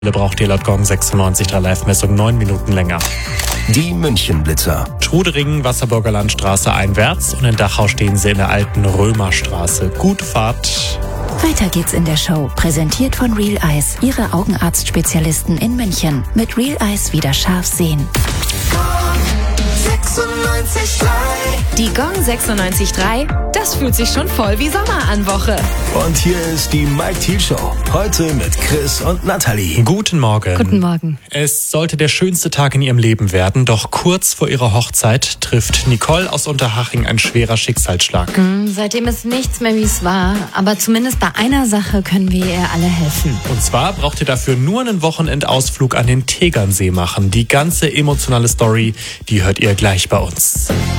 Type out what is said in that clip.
Braucht ihr laut Gong 96.3 Live-Messung 9 Minuten länger. Die München-Blitzer. Truderingen, Wasserburger Landstraße einwärts und in Dachau stehen sie in der alten Römerstraße. Gute Fahrt. Weiter geht's in der Show. Präsentiert von Real Eyes, Ihre Augenarztspezialisten in München. Mit Real Eyes wieder scharf sehen. Die Gong 96.3, das fühlt sich schon voll wie Sommer an Woche. Und hier ist die Mike Thiel Show. Heute mit Chris und Nathalie. Guten Morgen. Guten Morgen. Es sollte der schönste Tag in ihrem Leben werden, doch kurz vor ihrer Hochzeit trifft Nicole aus Unterhaching ein schwerer Schicksalsschlag. Seitdem ist nichts mehr, wie es war. Aber zumindest bei einer Sache können wir ihr alle helfen. Und zwar braucht ihr dafür nur einen Wochenendausflug an den Tegernsee machen. Die ganze emotionale Story, die hört ihr gleich bei uns.